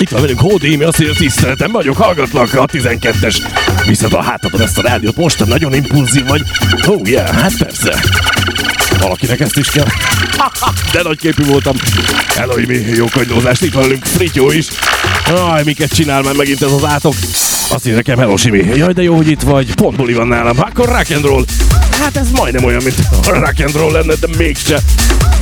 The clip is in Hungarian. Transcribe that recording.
Itt van velünk Hódi Imi, azt mondja, tiszteletem vagyok, hallgatlak a 12-es. Viszed a hátadon ezt a rádiót, most nagyon impulzív vagy. Oh yeah, hát persze. Valakinek ezt is kell. De nagyképű voltam. Hello Imi, jó kagylózást, itt van velünk Frityó is. Aj, miket csinál már megint ez az átok. Azt írja nekem, hello Imi. Jaj, de jó, hogy itt vagy, pont buli van nálam. Akkor rock and roll. Hát ez majdnem olyan, mint a rock and roll lenne, de mégse.